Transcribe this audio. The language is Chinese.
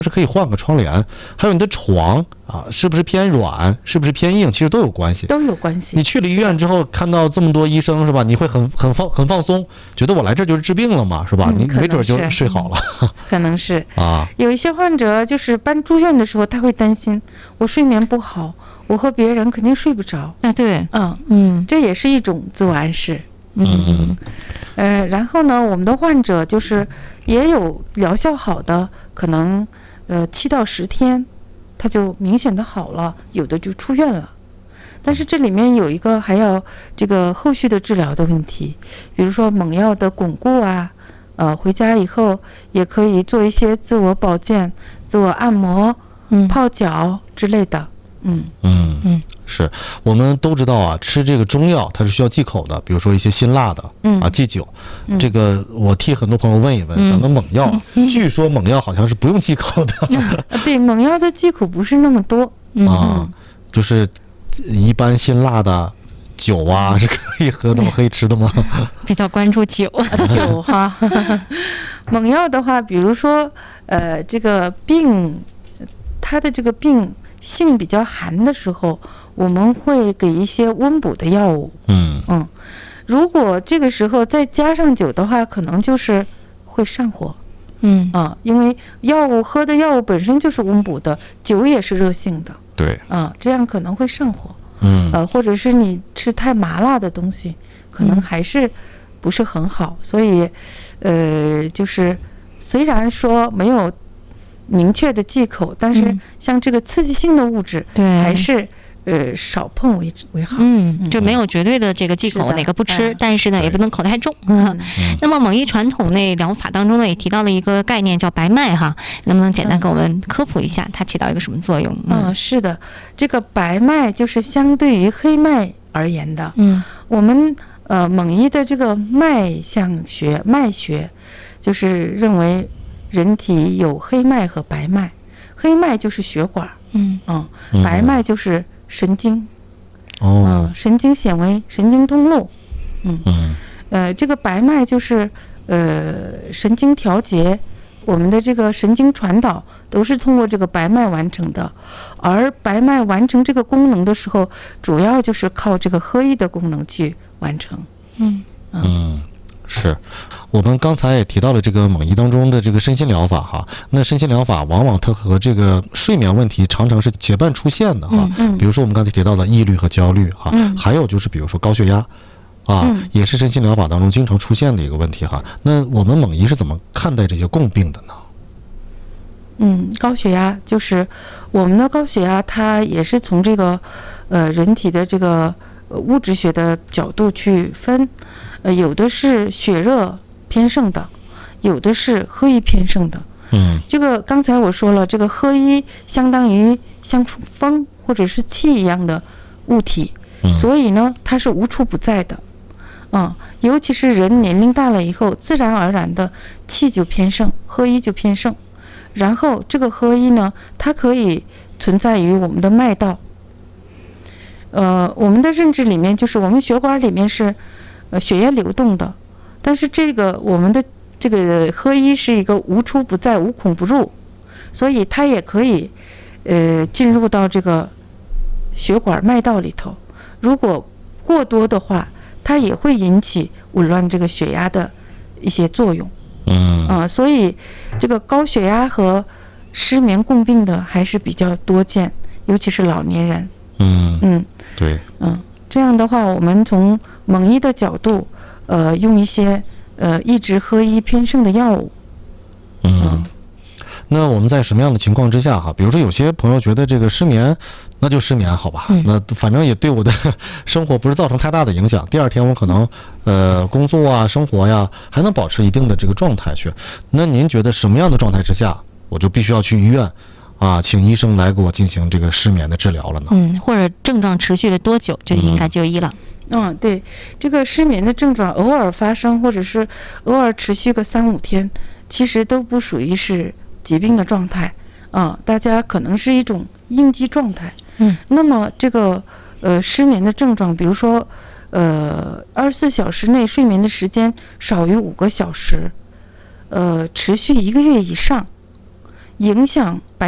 是可以换个窗帘，还有你的床啊，是不是偏软，是不是偏硬，其实都有关系。 都有关系。 你去了医院之后，看到这么多医生是吧？你会很放松，觉得我来这就是治病了嘛，是吧？你没准就睡好了。 可能是啊， 有一些患者就是搬住院的时候，他会担心我睡眠不好，我和别人肯定睡不着。 啊，对， 这也是一种自我暗示。然后呢，我们的患者就是也有疗效好的，可能7到10天，他就明显的好了，有的就出院了。但是这里面有一个还要这个后续的治疗的问题，比如说猛药的巩固啊，回家以后也可以做一些自我保健、自我按摩、泡脚之类的。 是我们都知道啊，吃这个中药它是需要忌口的，比如说一些辛辣的，忌酒。这个我替很多朋友问一问，咱们猛药，据说猛药好像是不用忌口的。 对，猛药的忌口不是那么多就是一般辛辣的酒啊是可以喝的吗？可以吃的吗？ 比较关注酒哈。猛药的话，比如说这个病，它的这个病性比较寒的时候，我们会给一些温补的药物。如果这个时候再加上酒的话，可能就是会上火。因为喝的药物本身就是温补的，酒也是热性的。 对。 这样可能会上火。或者是你吃太麻辣的东西，可能还是不是很好。所以，就是虽然说没有明确的忌口，但是像这个刺激性的物质，还是少碰为好。 就没有绝对的这个忌口，哪个不吃，但是呢也不能口太重。那么蒙医传统内疗法当中呢，也提到了一个概念叫白脉哈，能不能简单给我们科普一下，它起到一个什么作用？ 是的，这个白脉就是相对于黑脉而言的。我们蒙医的这个脉学，就是认为人体有黑脉和白脉，黑脉就是血管，白脉就是神经，神经显微、神经通路，这个白脉就是神经调节，我们的这个神经传导都是通过这个白脉完成的，而白脉完成这个功能的时候，主要就是靠这个合一的功能去完成。 是我们刚才也提到了这个蒙医当中的这个身心疗法哈，那身心疗法往往它和这个睡眠问题常常是结伴出现的哈。比如说我们刚才提到的抑郁和焦虑哈，还有就是比如说高血压也是身心疗法当中经常出现的一个问题哈。那我们蒙医是怎么看待这些共病的呢？ 高血压就是我们的高血压，它也是从这个人体的这个物质学的角度去分。有的是血热偏盛的，有的是合一偏盛的。这个刚才我说了，这个合一相当于像风或者是气一样的物体，所以呢，它是无处不在的。尤其是人年龄大了以后，自然而然的气就偏盛，合一就偏盛。然后这个合一呢，它可以存在于我们的脉道。我们的认知里面，就是我们血管里面是血液流动的，但是这个我们的这个合一是一个无处不在、无孔不入，所以它也可以进入到这个血管脉道里头。如果过多的话，它也会引起紊乱这个血压的一些作用。所以这个高血压和失眠共病的还是比较多见，尤其是老年人。 对。 这样的话，我们从蒙医的角度，用一些抑制合一偏盛的药物。 那我们在什么样的情况之下哈？比如说有些朋友觉得这个失眠，那就失眠好吧，那反正也对我的生活不是造成太大的影响。第二天我可能工作啊、生活呀，还能保持一定的这个状态去。那您觉得什么样的状态之下，我就必须要去医院？请医生来给我进行这个失眠的治疗了呢？ 或者症状持续了多久就应该就医了？ 对，这个失眠的症状偶尔发生，或者是偶尔持续个3-5天，其实都不属于是疾病的状态大家可能是一种应激状态。那么这个失眠的症状，比如说24小时内睡眠的时间少于5个小时，持续1个月以上， 影响白